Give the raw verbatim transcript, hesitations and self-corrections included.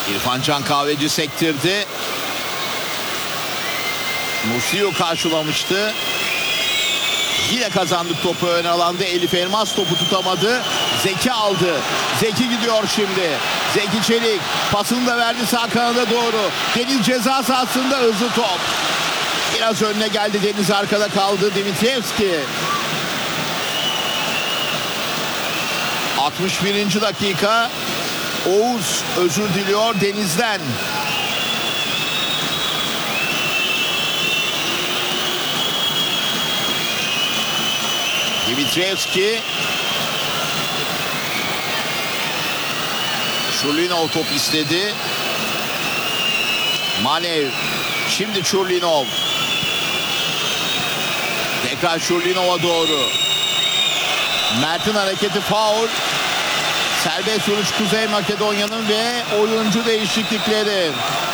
İrfan Can Kahveci sektirdi. Musiu karşılamıştı. Yine kazandık topu ön alanda. Elif Elmas topu tutamadı. Zeki aldı. Zeki gidiyor şimdi. Zeki Çelik pasını da verdi sağ kanada doğru. Deniz ceza sahasında hızlı top. Biraz önüne geldi Deniz, arkada kaldı Dimitrievski. altmış birinci dakika. Oğuz özür diliyor Deniz'den. Dimitrievski. Churlinov top istedi. Manev. Şimdi Churlinov. Tekrar Churlinov'a doğru. Mert'in hareketi faul. Serbest vuruş Kuzey Makedonya'nın ve oyuncu değişiklikleri.